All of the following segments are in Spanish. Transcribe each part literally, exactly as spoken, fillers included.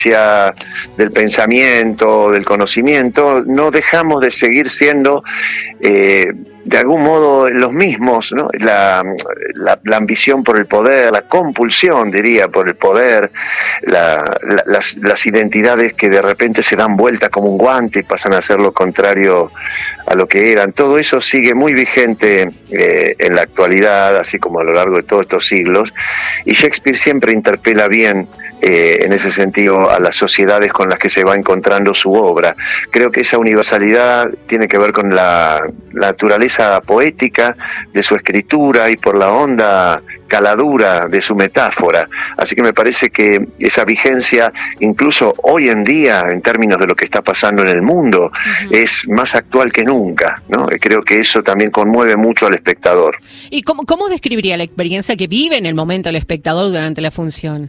del pensamiento, del conocimiento, no dejamos de seguir siendo eh, de algún modo los mismos, ¿no? La, la, la ambición por el poder, la compulsión, diría, por el poder, la, la, las, las identidades que de repente se dan vuelta como un guante y pasan a ser lo contrario a lo que eran. Todo eso sigue muy vigente eh, en la actualidad, así como a lo largo de todos estos siglos, y Shakespeare siempre interpela bien eh, en ese sentido a las sociedades con las que se va encontrando su obra. Creo que esa universalidad tiene que ver con la, la naturaleza poética de su escritura y por la honda caladura de su metáfora, así que me parece que esa vigencia, incluso hoy en día, en términos de lo que está pasando en el mundo, uh-huh. es más actual que nunca, ¿no? Creo que eso también conmueve mucho al espectador. ¿Y cómo, cómo describiría la experiencia que vive en el momento el espectador durante la función?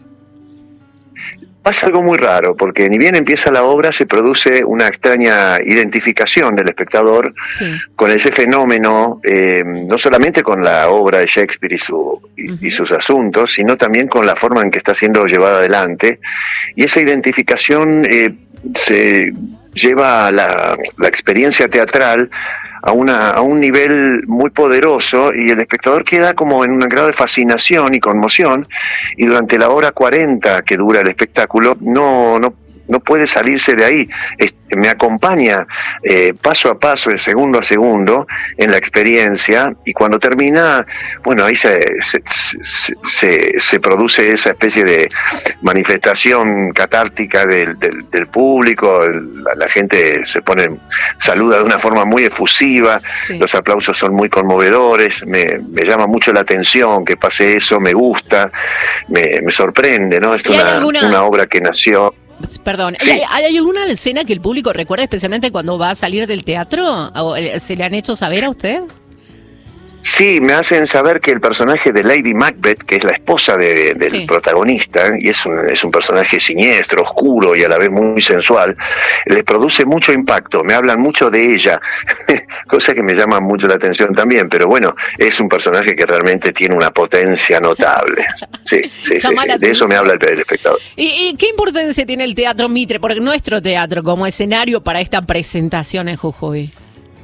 Pasa algo muy raro, porque ni bien empieza la obra, se produce una extraña identificación del espectador sí. con ese fenómeno, eh, no solamente con la obra de Shakespeare y, su, y, uh-huh. y sus asuntos, sino también con la forma en que está siendo llevada adelante. Y esa identificación eh, se lleva a la, la experiencia teatral a una a un nivel muy poderoso, y el espectador queda como en un grado de fascinación y conmoción, y durante la hora cuarenta que dura el espectáculo no no no puede salirse de ahí. Este, me acompaña eh, paso a paso, segundo a segundo, en la experiencia, y cuando termina, bueno, ahí se, se, se, se, se produce esa especie de manifestación catártica del, del, del público. La, la gente se pone, saluda de una forma muy efusiva, sí. los aplausos son muy conmovedores, me, me llama mucho la atención que pase eso, me gusta, me, me sorprende, ¿no? Es una, alguna... una obra que nació... Perdón, sí. ¿hay, ¿hay alguna escena que el público recuerda especialmente cuando va a salir del teatro? ¿O se le han hecho saber a usted? Sí, me hacen saber que el personaje de Lady Macbeth, que es la esposa de, del sí. protagonista, y es un, es un personaje siniestro, oscuro y a la vez muy sensual, les produce mucho impacto, me hablan mucho de ella, cosa que me llama mucho la atención también, pero bueno, es un personaje que realmente tiene una potencia notable. Sí, sí, sí, de eso me habla el, el espectador. ¿Y, ¿Y qué importancia tiene el Teatro Mitre, por nuestro teatro, como escenario para esta presentación en Jujuy?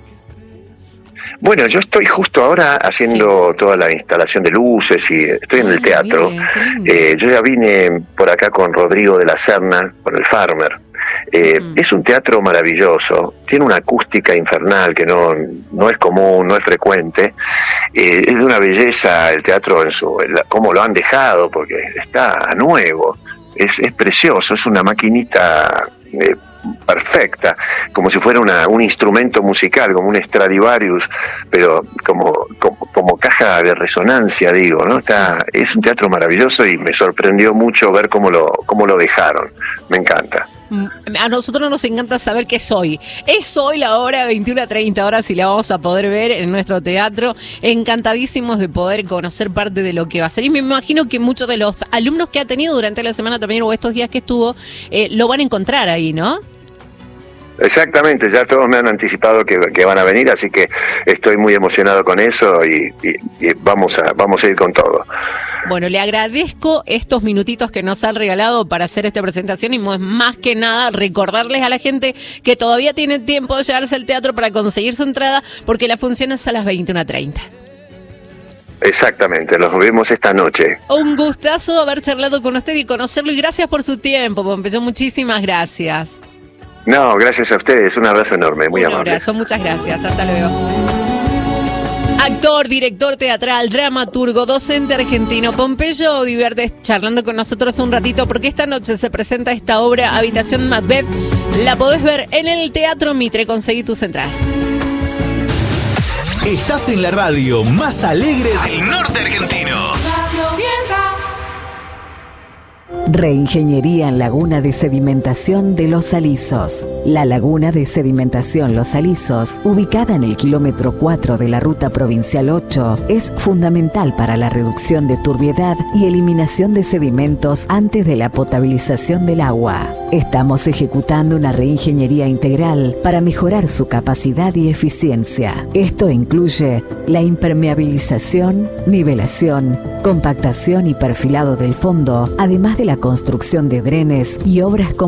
Bueno, yo estoy justo ahora haciendo sí. toda la instalación de luces y estoy en el teatro. Eh, yo ya vine por acá con Rodrigo de la Serna, con el Farmer. Eh, uh-huh. Es un teatro maravilloso, tiene una acústica infernal que no, no es común, no es frecuente. Eh, es de una belleza el teatro, en su, en la, cómo lo han dejado, porque está nuevo. Es, es precioso, es una maquinita... Eh, perfecta, como si fuera una, un instrumento musical, como un Stradivarius, pero como, como, como caja de resonancia, digo, ¿no? Está, es un teatro maravilloso y me sorprendió mucho ver cómo lo, cómo lo dejaron. Me encanta. A nosotros nos encanta saber qué es hoy. Es hoy la hora veintiuna treinta horas y la vamos a poder ver en nuestro teatro. Encantadísimos de poder conocer parte de lo que va a ser. Y me imagino que muchos de los alumnos que ha tenido durante la semana también, o estos días que estuvo, eh, lo van a encontrar ahí, ¿no? Exactamente, ya todos me han anticipado que, que van a venir, así que estoy muy emocionado con eso y, y, y vamos a vamos a ir con todo. Bueno, le agradezco estos minutitos que nos han regalado para hacer esta presentación, y más que nada recordarles a la gente que todavía tienen tiempo de llegarse al teatro para conseguir su entrada, porque la función es a las veintiuna treinta. Exactamente, nos vemos esta noche. Un gustazo haber charlado con usted y conocerlo, y gracias por su tiempo, Pompeyo, muchísimas gracias. No, gracias a ustedes, un abrazo enorme, muy un amable. Un abrazo, muchas gracias, hasta luego. Actor, director teatral, dramaturgo, docente argentino, Pompeyo Diverdes, charlando con nosotros un ratito, porque esta noche se presenta esta obra, Habitación Macbeth. La podés ver en el Teatro Mitre, conseguí tus entradas. Estás en la radio más alegre del norte argentino. Reingeniería en Laguna de Sedimentación de Los Alisos. La Laguna de Sedimentación Los Alisos, ubicada en el kilómetro cuatro de la Ruta Provincial ocho, es fundamental para la reducción de turbiedad y eliminación de sedimentos antes de la potabilización del agua. Estamos ejecutando una reingeniería integral para mejorar su capacidad y eficiencia. Esto incluye la impermeabilización, nivelación, compactación y perfilado del fondo, además de la construcción de drenes y obras